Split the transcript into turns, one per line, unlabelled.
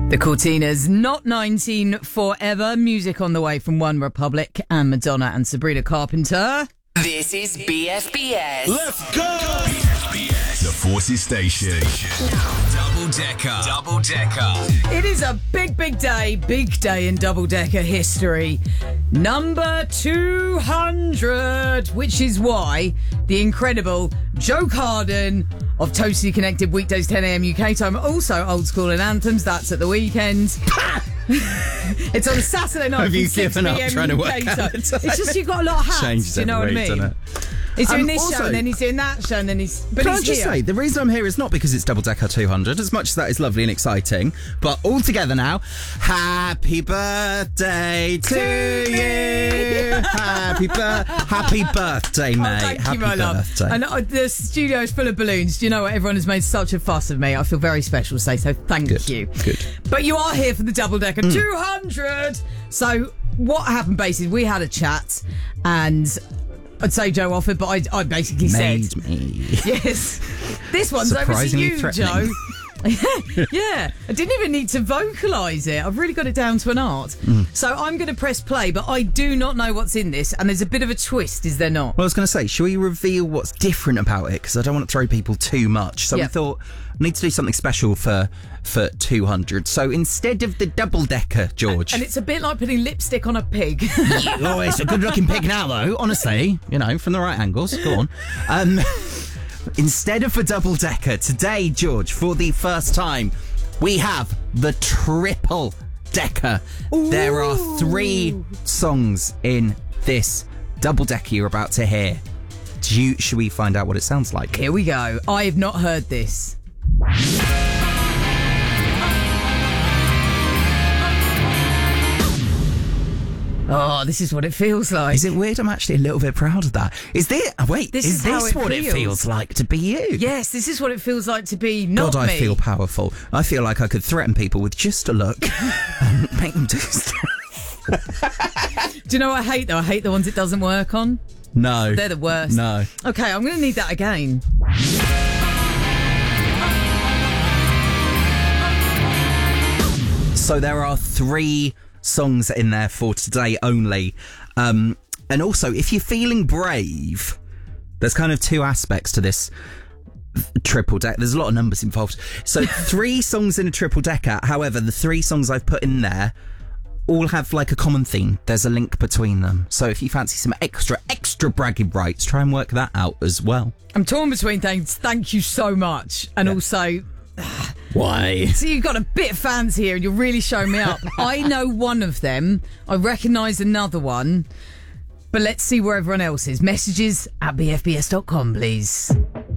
The Cortinas, Not 19 Forever. Music on the way from One Republic and Madonna and Sabrina Carpenter.
This is BFBS.
Let's go! BFBS, the Forces Station. Double Decker.
It is a big day in Double Decker history. Number 200, which is why the incredible Joe Carden of Totally Connected weekdays 10 a.m. UK time, also old school and anthems. That's at the weekend. It's on a Saturday night.
Have you
from 6
given up
PM
trying to
UK
work
time.
out?
It's just you've got a lot of hats.
Changes
Do you know what I
every week,
mean?
doesn't it?
He's doing this
Also-
show and then he's doing that show and then he's... But
Can I
he's
just
here.
say, the reason I'm here is not because it's Double Decker 200, as much as that is lovely and exciting, but all together now, happy birthday to you! Happy birthday, mate.
Oh, thank
happy
you, my
birthday.
love. And the studio is full of balloons. Do you know what? Everyone has made such a fuss of me. I feel very special today, so thank you.
Good.
But you are here for the Double Decker 200. So what happened basically, we had a chat and I'd say Joe offered, but I basically said...
Me.
Yes. This one's over to
Surprisingly
you, Joe.
threatening.
Yeah, I didn't even need to vocalise it. I've really got it down to an art. So I'm going to press play, but I do not know what's in this, and there's a bit of a twist, is there not?
Well, I was going to say, shall we reveal what's different about it? Because I don't want to throw people too much. So
Yeah.
we thought, we need to do something special for 200. So instead of the double decker, George.
And it's a bit like putting lipstick on a pig.
Oh, it's a good looking pig now, though, honestly. You know, from the right angles. Go on. Instead of a double decker, today, George, for the first time, we have the triple decker. There are 3 songs in this double decker you're about to hear. Should we find out what it sounds like?
Here we go. I have not heard this. Oh, this is what it feels like.
Is it weird? I'm actually a little bit proud of that. Is this
how
what
it
it feels like to be you?
Yes, this is what it feels like to be not
God,
me.
I feel powerful. I feel like I could threaten people with just a look and make them do stuff.
Do you know what I hate, though? I hate the ones it doesn't work on.
No.
They're the worst.
No.
Okay, I'm going to need that again.
So there are 3 songs in there for today only. And also, if you're feeling brave, there's kind of 2 aspects to this triple deck. There's a lot of numbers involved. So 3 songs in a triple decker. However, the 3 songs I've put in there all have like a common theme. There's a link between them. So if you fancy some extra bragging rights, try and work that out as well.
I'm torn between things. Thank you so much. And also...
Why?
So you've got a bit of fans here and you're really showing me up. I know one of them. I recognise another one. But let's see where everyone else is. Messages at bfbs.com, please.